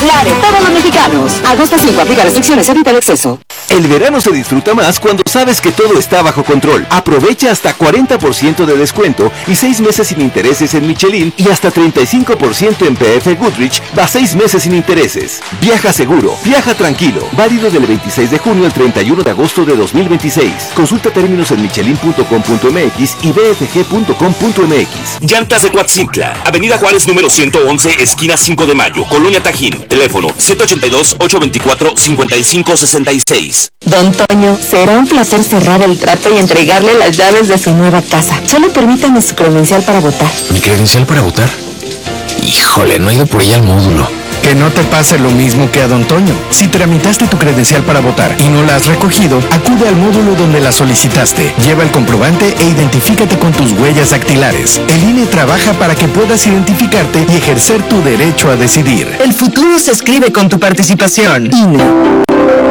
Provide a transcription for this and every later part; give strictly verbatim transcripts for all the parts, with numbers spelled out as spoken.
Claro, todos los mexicanos. Agosto cinco, aplica restricciones, evita el exceso. El verano se disfruta más cuando sabes que todo está bajo control. Aprovecha hasta cuarenta por ciento de descuento y seis meses sin intereses en Michelin y hasta treinta y cinco por ciento en P F Goodrich, va seis meses sin intereses. Viaja seguro, viaja tranquilo. Válido del veintiséis de junio al treinta y uno de agosto de dos mil veintiséis. Consulta términos en michelin punto com punto m x y b f g punto com punto m x. Llantas de Coatzintla, Avenida Juárez número ciento once, esquina cinco de mayo, Colonia Tajín. Teléfono siete ocho dos, ocho dos cuatro, cinco cinco seis seis. Don Toño, será un placer cerrar el trato y entregarle las llaves de su nueva casa. Solo permítame su credencial para votar. ¿Mi credencial para votar? Híjole, no he ido por ella al módulo. Que no te pase lo mismo que a Don Toño. Si tramitaste tu credencial para votar y no la has recogido, acude al módulo donde la solicitaste. Lleva el comprobante e identifícate con tus huellas dactilares. El I N E trabaja para que puedas identificarte y ejercer tu derecho a decidir. El futuro se escribe con tu participación. I N E.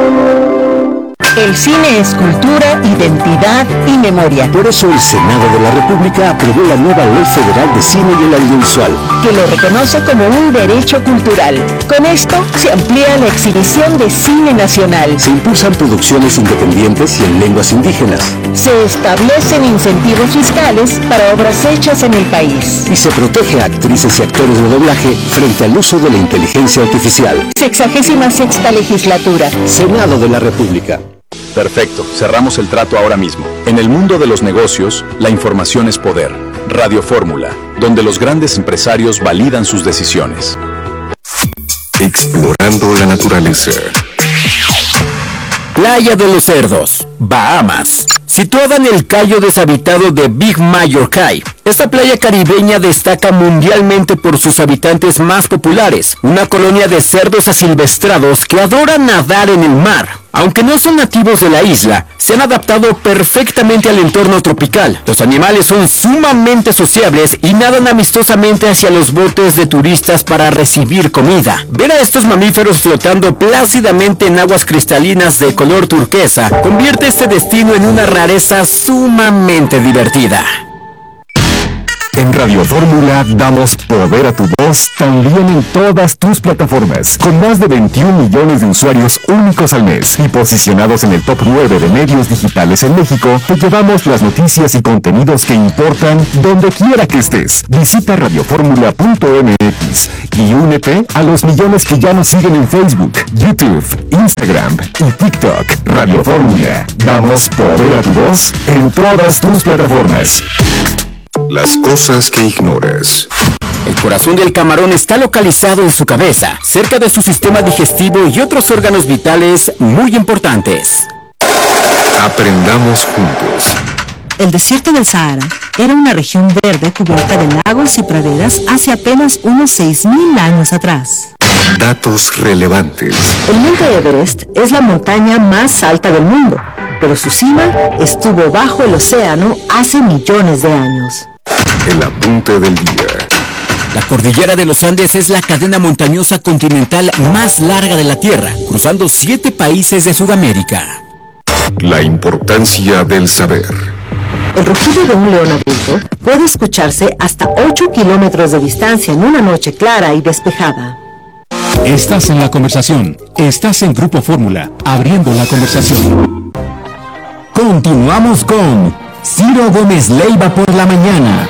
El cine es cultura, identidad y memoria. Por eso el Senado de la República aprobó la nueva Ley Federal de Cine y el Audiovisual, que lo reconoce como un derecho cultural. Con esto se amplía la exhibición de cine nacional. Se impulsan producciones independientes y en lenguas indígenas. Se establecen incentivos fiscales para obras hechas en el país. Y se protege a actrices y actores de doblaje frente al uso de la inteligencia artificial. Sexagésima sexta legislatura. Senado de la República. Perfecto, cerramos el trato ahora mismo. En el mundo de los negocios, la información es poder. Radio Fórmula, donde los grandes empresarios validan sus decisiones. Explorando la naturaleza. Playa de los Cerdos, Bahamas. Situada en el cayo deshabitado de Big Major Cay, esta playa caribeña destaca mundialmente por sus habitantes más populares, una colonia de cerdos asilvestrados que adoran nadar en el mar. Aunque no son nativos de la isla, se han adaptado perfectamente al entorno tropical. Los animales son sumamente sociables y nadan amistosamente hacia los botes de turistas para recibir comida. Ver a estos mamíferos flotando plácidamente en aguas cristalinas de color turquesa convierte este destino en una rareza sumamente divertida. En Radio Fórmula damos poder a tu voz también en todas tus plataformas, con más de veintiún millones de usuarios únicos al mes y posicionados en el top nueve de medios digitales en México. Te llevamos las noticias y contenidos que importan donde quiera que estés. Visita radio fórmula punto m x y únete a los millones que ya nos siguen en Facebook, YouTube, Instagram y TikTok. Radio Fórmula, damos poder a tu voz en todas tus plataformas. Las cosas que ignoras. El corazón del camarón está localizado en su cabeza, cerca de su sistema digestivo y otros órganos vitales muy importantes. Aprendamos juntos. El desierto del Sahara era una región verde cubierta de lagos y praderas hace apenas unos seis mil años atrás. Datos relevantes. El Monte Everest es la montaña más alta del mundo, pero su cima estuvo bajo el océano hace millones de años. El apunte del día. La cordillera de los Andes es la cadena montañosa continental más larga de la Tierra, cruzando siete países de Sudamérica. La importancia del saber. El rugido de un león adulto puede escucharse hasta ocho kilómetros de distancia en una noche clara y despejada. Estás en la conversación. Estás en Grupo Fórmula, abriendo la conversación. Continuamos con Ciro Gómez Leiva por la mañana.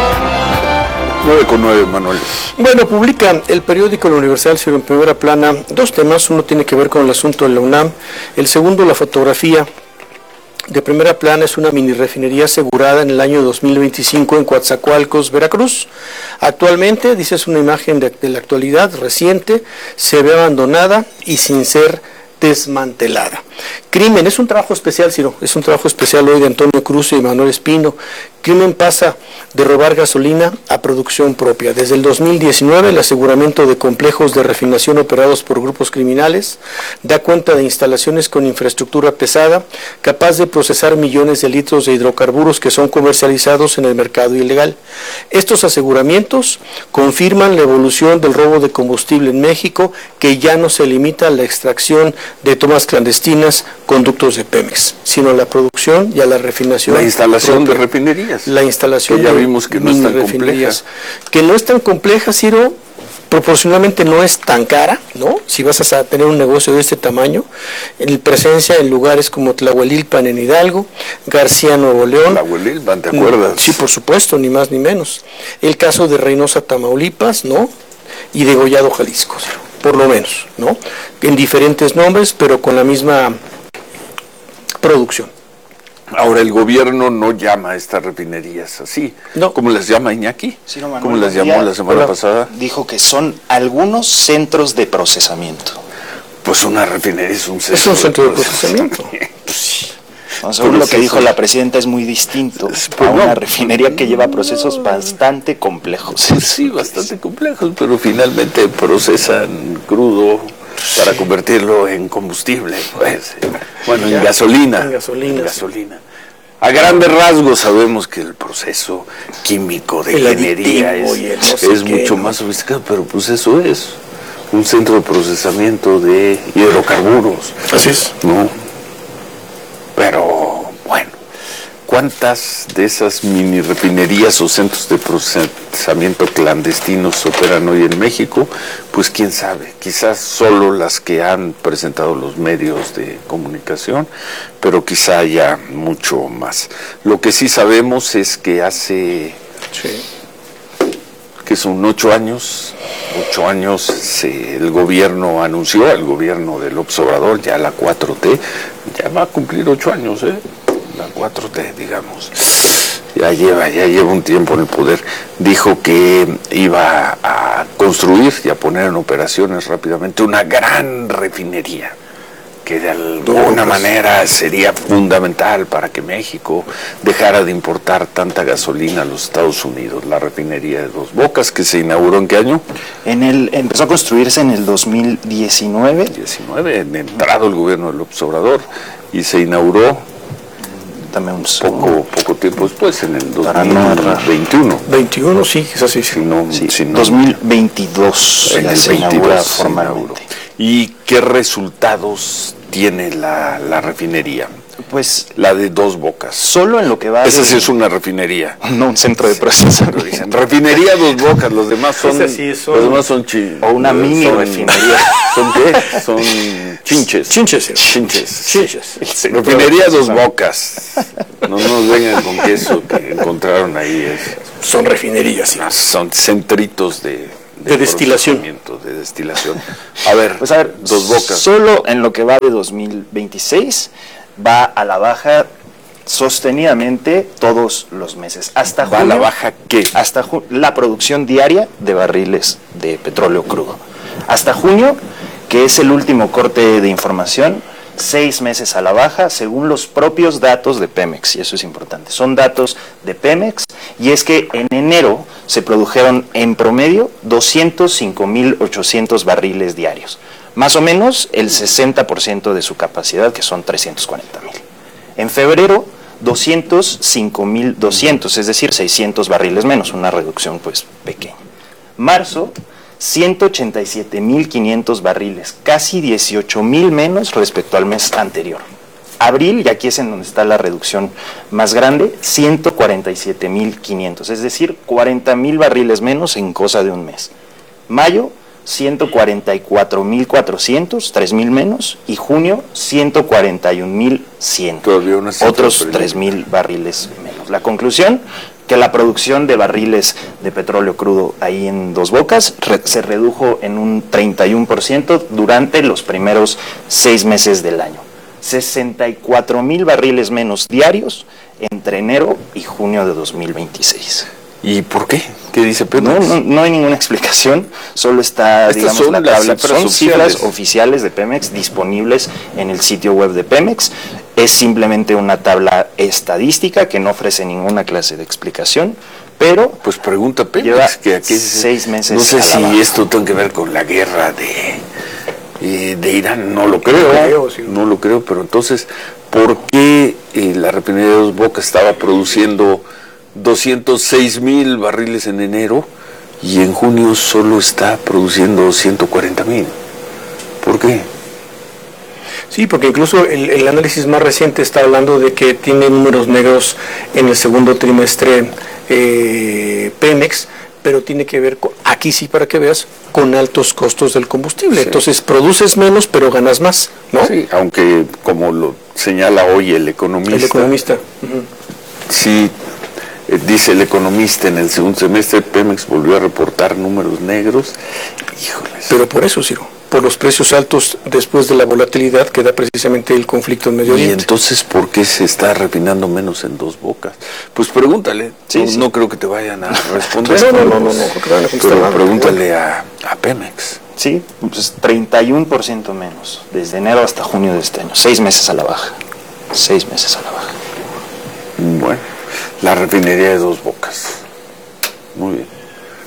nueve con nueve, Manuel. Bueno, publica el periódico La Universal, Ciro, en primera plana, dos temas. Uno tiene que ver con el asunto de la UNAM. El segundo, la fotografía. De primera plana es una mini refinería asegurada en el año dos mil veinticinco en Coatzacoalcos, Veracruz. Actualmente, dice, es una imagen de, de la actualidad reciente, se ve abandonada y sin ser desmantelada. Crimen, es un trabajo especial, Ciro, es un trabajo especial hoy de Antonio Cruz y Manuel Espino. Crimen pasa de robar gasolina a producción propia. Desde el dos mil diecinueve, el aseguramiento de complejos de refinación operados por grupos criminales da cuenta de instalaciones con infraestructura pesada, capaz de procesar millones de litros de hidrocarburos que son comercializados en el mercado ilegal. Estos aseguramientos confirman la evolución del robo de combustible en México, que ya no se limita a la extracción de tomas clandestinas, conductos de Pemex, sino a la producción y a la refinación. La instalación propia. de refinerías. La instalación que ya de vimos que no es tan compleja. Que no es tan compleja, Ciro, proporcionalmente no es tan cara, ¿no? Si vas a tener un negocio de este tamaño, en presencia en lugares como Tlahuelilpan en Hidalgo, García, Nuevo León. Tlahuelilpan, ¿te acuerdas? Sí, por supuesto, ni más ni menos. El caso de Reynosa, Tamaulipas, ¿no? Y de Degollado, Jalisco, por lo menos, ¿no? En diferentes nombres, pero con la misma producción. Ahora, el gobierno no llama a estas refinerías así, no. ¿Cómo las llama Iñaki? Sí, no, ¿Cómo las llamó la semana pasada? Dijo que son algunos centros de procesamiento. Pues una refinería es un centro, es un centro de procesamiento. Pues, no, según lo que dijo la presidenta, es muy distinto pues, a una no. refinería que lleva procesos bastante complejos. Pues sí, bastante complejos, pero finalmente procesan crudo para convertirlo en combustible, pues, bueno, en gasolina, en gasolina, en gasolina. A grandes rasgos sabemos que el proceso químico de ingeniería es, no es mucho más sofisticado, pero pues eso es un centro de procesamiento de hidrocarburos. Así es. ¿No? Pero, bueno, ¿cuántas de esas mini refinerías o centros de procesamiento clandestinos operan hoy en México? Pues quién sabe, quizás solo las que han presentado los medios de comunicación, pero quizá haya mucho más. Lo que sí sabemos es que hace, sí. que son ocho años, ocho años se, el gobierno anunció, el gobierno de López Obrador, ya la cuatro T, ya va a cumplir ocho años, ¿eh? La cuatro T, digamos, ya lleva, ya lleva un tiempo en el poder, dijo que iba a construir y a poner en operaciones rápidamente una gran refinería, que de alguna manera sería fundamental para que México dejara de importar tanta gasolina a los Estados Unidos, la refinería de Dos Bocas, que se inauguró ¿en qué año? En el, empezó a construirse en el dos mil diecinueve. diecinueve, en entrado el gobierno de López Obrador, y se inauguró también un poco, poco tiempo después, en el dos mil veintiuno. veintiuno, sí, quizás sí. Si no, sí, si no, dos mil veintidós en ya el se inaugura formalmente. ¿Y qué resultados tiene la, la refinería? Pues la de Dos Bocas. Solo en lo que va Esa de... sí es una refinería. No un centro de procesamiento. Dicen, refinería Dos Bocas, los demás son, sí son los demás son chi, o una mini son, refinería. ¿Son qué? Son chinches. Chinches. Sí. Chinches. Chinches. Refinería Dos Bocas. No nos vengan con que eso que encontraron ahí es. Son refinerías, sí. Son centritos de De, de destilación. De destilación. A ver, pues a ver, Dos Bocas. Solo en lo que va de dos mil veintiséis va a la baja sostenidamente todos los meses. Hasta ¿Va junio, a la baja qué? Hasta ju- la producción diaria de barriles de petróleo crudo. Hasta junio, que es el último corte de información, seis meses a la baja, según los propios datos de Pemex, y eso es importante. Son datos de Pemex, y es que en enero se produjeron en promedio doscientos cinco mil ochocientos barriles diarios, más o menos el sesenta por ciento de su capacidad, que son trescientos cuarenta mil. En febrero, doscientos cinco mil doscientos, es decir, seiscientos barriles menos, una reducción pues pequeña. Marzo, ciento ochenta y siete mil quinientos barriles, casi dieciocho mil menos respecto al mes anterior. Abril, y aquí es en donde está la reducción más grande, ciento cuarenta y siete mil quinientos, es decir, cuarenta mil barriles menos en cosa de un mes. Mayo, ciento cuarenta y cuatro mil cuatrocientos, tres mil menos, y junio, ciento cuarenta y un mil cien, otros tres mil barriles menos. La conclusión, que la producción de barriles de petróleo crudo ahí en Dos Bocas re- se redujo en un treinta y uno por ciento durante los primeros seis meses del año. sesenta y cuatro mil barriles menos diarios entre enero y junio de dos mil veintiséis. ¿Y por qué? ¿Qué dice Pemex? No, no, no hay ninguna explicación, solo está, digamos, son la tabla. las cifras Son oficiales. cifras oficiales de Pemex disponibles en el sitio web de Pemex. Es simplemente una tabla estadística que no ofrece ninguna clase de explicación, pero pues pregunta Pemex, lleva que aquí seis meses. No sé a la si baja. esto tiene que ver con la guerra de, eh, de Irán, no lo creo, creo, sí. no lo creo, pero entonces, ¿por qué eh, la refinería de Dos Bocas estaba produciendo doscientos seis mil barriles en enero y en junio solo está produciendo ciento cuarenta mil? ¿Por qué? Sí, porque incluso el, el análisis más reciente está hablando de que tiene números negros en el segundo trimestre eh, Pemex, pero tiene que ver con, aquí sí para que veas, con altos costos del combustible. Sí. Entonces produces menos, pero ganas más, ¿no? Sí, aunque como lo señala hoy el economista. El economista. Uh-huh. Sí, eh, dice el economista, en el segundo semestre Pemex volvió a reportar números negros. Híjoles. Pero por eso, Ciro, por los precios altos después de la volatilidad que da precisamente el conflicto en Medio Oriente. Y entonces, ¿por qué se está refinando menos en Dos Bocas? Pues pregúntale, sí, no, sí. no creo que te vayan a responder. no, no, no, no, no, porque van a pero nada, pregúntale a, a Pemex. Sí, pues treinta y uno por ciento menos, desde enero hasta junio de este año, seis meses a la baja, seis meses a la baja. Bueno, la refinería de Dos Bocas, muy bien.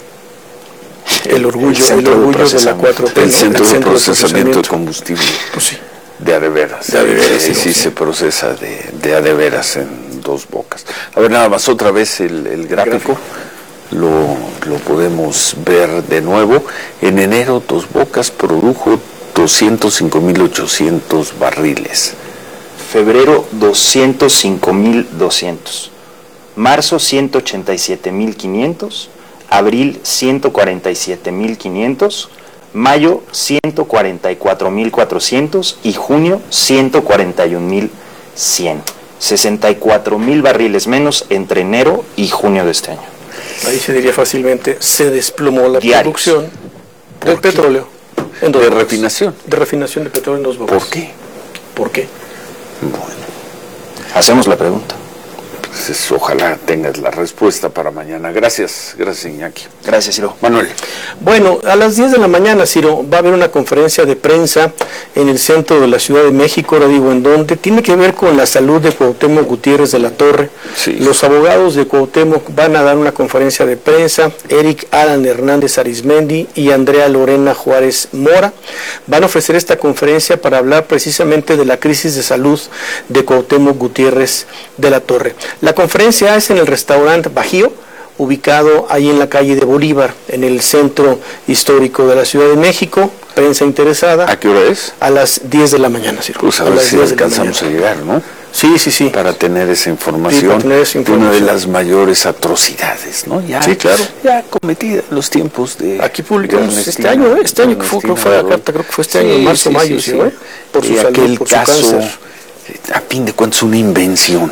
El orgullo, el, el orgullo de, de la cuatro T, el centro, el centro de procesamiento de combustible. Pues sí. De adeveras. De adeveras. Sí, sí, sí se procesa de, de adeveras en Dos Bocas. A ver, nada más otra vez el, el gráfico. Lo, lo podemos ver de nuevo. En enero Dos Bocas produjo doscientos cinco mil ochocientos barriles. Febrero doscientos cinco mil doscientos. Marzo ciento ochenta y siete mil quinientos. Abril ciento cuarenta y siete mil quinientos, mayo ciento cuarenta y cuatro mil cuatrocientos y junio ciento cuarenta y un mil cien. sesenta y cuatro mil barriles menos entre enero y junio de este año. Ahí se diría fácilmente, se desplomó la Diarios. producción del qué? petróleo. En dos ¿De bocas. refinación? De refinación de petróleo en Dos Bocas. ¿Por qué? ¿Por qué? Bueno. Hacemos la pregunta. Pues ojalá tengas la respuesta para mañana. Gracias, gracias Iñaki. Gracias, Ciro. Manuel. Bueno, a las diez de la mañana, Ciro, va a haber una conferencia de prensa en el centro de la Ciudad de México, ahora digo en dónde, tiene que ver con la salud de Cuauhtémoc Gutiérrez de la Torre. Sí. Los abogados de Cuauhtémoc van a dar una conferencia de prensa, Eric Alan Hernández Arismendi y Andrea Lorena Juárez Mora. Van a ofrecer esta conferencia para hablar precisamente de la crisis de salud de Cuauhtémoc Gutiérrez de la Torre. La conferencia es en el restaurante Bajío, ubicado ahí en la calle de Bolívar, en el centro histórico de la Ciudad de México. Prensa interesada. ¿A qué hora es? A las diez de la mañana, Ciro. Pues a, a ver si alcanzamos a llegar, ¿no? Sí, sí, sí. Para tener esa información. Sí, para tener esa información. Una de las mayores atrocidades, ¿no? Ya, sí, claro. Ya cometida en los tiempos de... Aquí publicamos este año, ¿eh? Este año que fue, fue la carta, creo que fue este sí, año, marzo, sí, mayo, sí, sí, ¿eh? Por su y salud, aquel por caso, su cáncer. A fin de cuentas, una invención.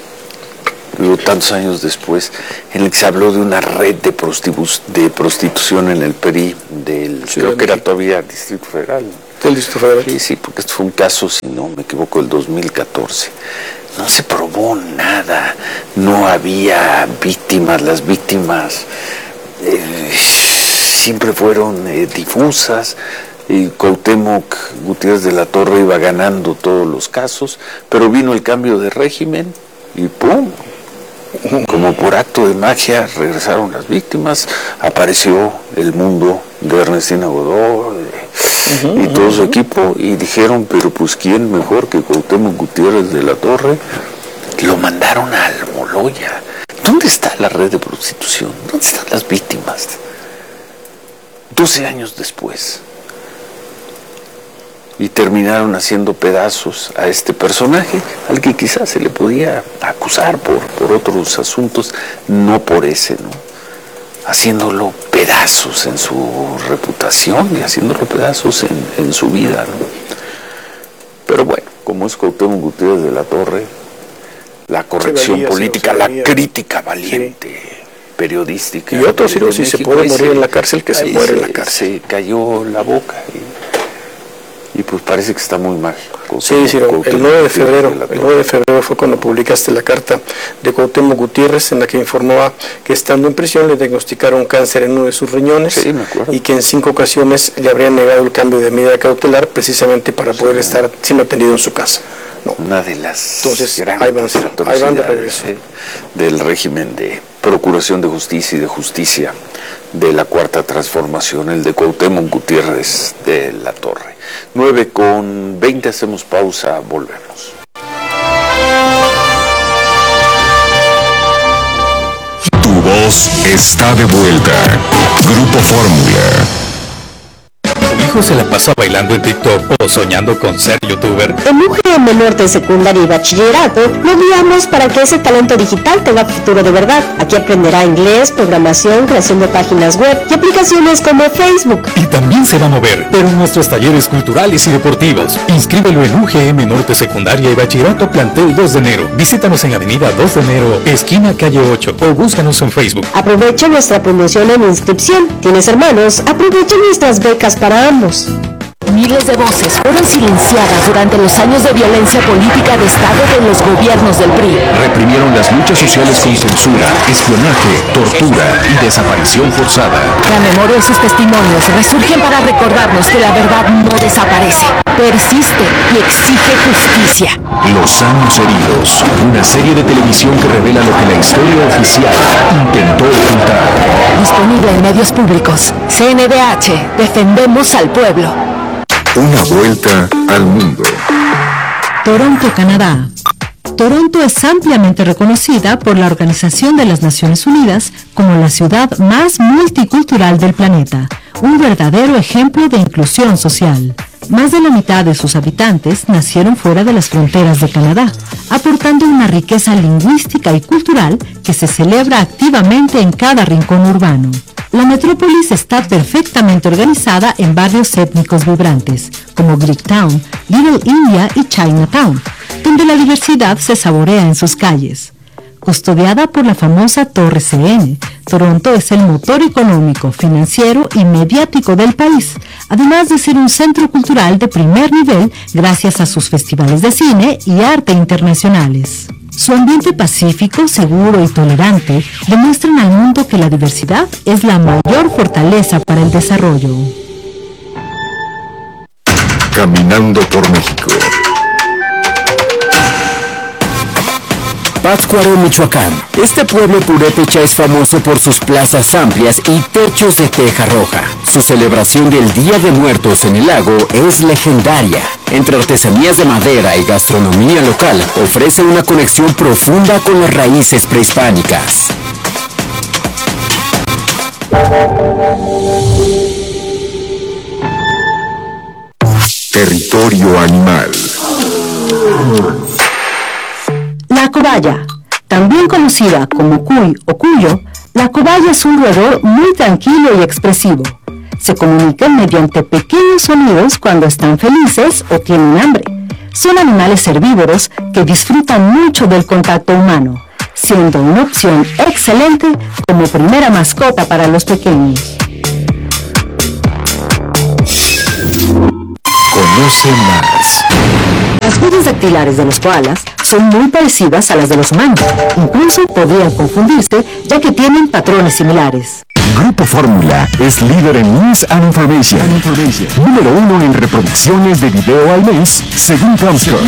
Luego, tantos años después, en el que se habló de una red de, prostibu- de prostitución en el P R I, del, sí, creo que era todavía Distrito Federal. ¿Del Distrito Federal? Sí, sí, porque esto fue un caso, si no me equivoco, del dos mil catorce. No se probó nada, no había víctimas, las víctimas eh, siempre fueron eh, difusas. Y Cuauhtémoc Gutiérrez de la Torre iba ganando todos los casos, pero vino el cambio de régimen y ¡pum! Como por acto de magia regresaron las víctimas, apareció el mundo de Ernestina Godoy uh-huh, y todo uh-huh. su equipo y dijeron, pero pues quién mejor que Cuauhtémoc Gutiérrez de la Torre. Lo mandaron a Almoloya. ¿Dónde está la red de prostitución? ¿Dónde están las víctimas? doce años después. Y terminaron haciendo pedazos a este personaje, al que quizás se le podía acusar por, por otros asuntos, no por ese, ¿no? Haciéndolo pedazos en su reputación y haciéndolo pedazos en, en su vida, ¿no? Pero bueno, como es Cuauhtémoc Gutiérrez de la Torre, la corrección valía, política, sí, la valía, crítica valiente, sí. periodística. Y otros, si, si se puede morir en la cárcel, que se muere en la cárcel. Se cayó la boca y... Y pues parece que está muy mal. Sí, sí, el nueve de febrero, el nueve de febrero fue cuando publicaste la carta de Cuauhtémoc Gutiérrez en la que informaba que estando en prisión le diagnosticaron cáncer en uno de sus riñones, sí, me acuerdo. Y que en cinco ocasiones le habrían negado el cambio de medida cautelar precisamente para sí, poder estar siendo atendido en su casa. No. Una de las Entonces, grandes ahí van, ahí van de regreso. Eh, del régimen de procuración de justicia y de justicia de la Cuarta Transformación, el de Cuauhtémoc Gutiérrez de la Torre. nueve con veinte, hacemos pausa, volvemos. Tu voz está de vuelta. Grupo Fórmula. hijo se la pasa bailando en TikTok o soñando con ser youtuber? En U G M Norte Secundaria y Bachillerato lo guiamos para que ese talento digital tenga futuro de verdad. Aquí aprenderá inglés, programación, creación de páginas web y aplicaciones como Facebook. Y también se va a mover, pero en nuestros talleres culturales y deportivos. Inscríbelo en U G M Norte Secundaria y Bachillerato Plantel dos de enero. Visítanos en Avenida dos de enero, esquina calle ocho, o búscanos en Facebook. Aprovecha nuestra promoción en inscripción. ¿Tienes hermanos? Aprovecha nuestras becas para ambos. Miles de voces fueron silenciadas durante los años de violencia política de Estado de los gobiernos del P R I. Reprimieron las luchas sociales con censura, espionaje, tortura y desaparición forzada. La memoria y sus testimonios resurgen para recordarnos que la verdad no desaparece, persiste y exige justicia. Los años heridos, una serie de televisión que revela lo que la historia oficial intentó ocultar. Disponible en medios públicos. C N D H, defendemos al pueblo. Una vuelta al mundo. Toronto, Canadá. Toronto es ampliamente reconocida por la Organización de las Naciones Unidas como la ciudad más multicultural del planeta, un verdadero ejemplo de inclusión social. Más de la mitad de sus habitantes nacieron fuera de las fronteras de Canadá, aportando una riqueza lingüística y cultural que se celebra activamente en cada rincón urbano. La metrópolis está perfectamente organizada en barrios étnicos vibrantes, como Greektown, Little India y Chinatown, donde la diversidad se saborea en sus calles. Custodiada por la famosa Torre C N, Toronto es el motor económico, financiero y mediático del país, además de ser un centro cultural de primer nivel gracias a sus festivales de cine y arte internacionales. Su ambiente pacífico, seguro y tolerante demuestran al mundo que la diversidad es la mayor fortaleza para el desarrollo. Caminando por México. Pátzcuaro, Michoacán. Este pueblo purépecha es famoso por sus plazas amplias y techos de teja roja. Su celebración del Día de Muertos en el lago es legendaria. Entre artesanías de madera y gastronomía local, ofrece una conexión profunda con las raíces prehispánicas. Territorio animal. La cobaya, también conocida como cuy o cuyo, la cobaya es un roedor muy tranquilo y expresivo. Se comunican mediante pequeños sonidos cuando están felices o tienen hambre. Son animales herbívoros que disfrutan mucho del contacto humano, siendo una opción excelente como primera mascota para los pequeños. Conoce más. Las huellas dactilares de los koalas son muy parecidas a las de los humanos. Incluso podrían confundirse, ya que tienen patrones similares. Grupo Fórmula es líder en News and Information. Número uno en reproducciones de video al mes, según Comscore.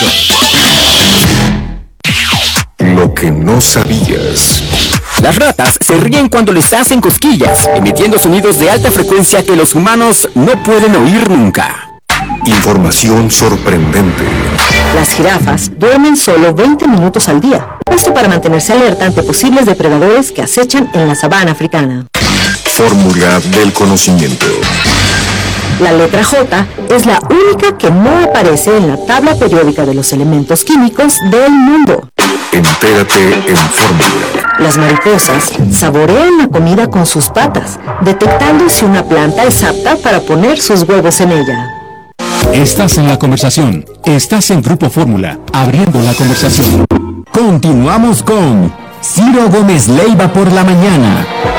Lo que no sabías. Las ratas se ríen cuando les hacen cosquillas, emitiendo sonidos de alta frecuencia que los humanos no pueden oír nunca. Información sorprendente. Las jirafas duermen solo veinte minutos al día, esto para mantenerse alerta ante posibles depredadores que acechan en la sabana africana. Fórmula del conocimiento. La letra J es la única que no aparece en la tabla periódica de los elementos químicos del mundo. Entérate en Fórmula. Las mariposas saborean la comida con sus patas, detectando si una planta es apta para poner sus huevos en ella. Estás en la conversación. Estás en Grupo Fórmula, abriendo la conversación. Continuamos con Ciro Gómez Leiva por la mañana.